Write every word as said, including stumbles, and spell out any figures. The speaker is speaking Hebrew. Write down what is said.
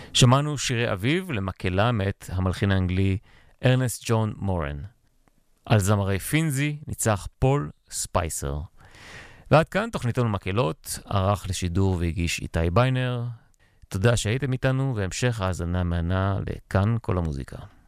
שמענו שירי אביב למקהלה מאת המלחין האנגלי ארנסט ג'ון מורן. על זמרי פינזי ניצח פול ספייסר. ועד כאן תוכניתנו מקהלות, ערך לשידור והגיש איתי ביינר. תודה שהייתם איתנו, והמשך האזנה מהנה לכאן כל המוזיקה.